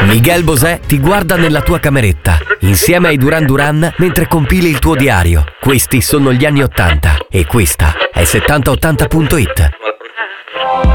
Miguel Bosé ti guarda nella tua cameretta, insieme ai Duran Duran, mentre compili il tuo diario. Questi sono gli anni '80 e questa è 7080.it.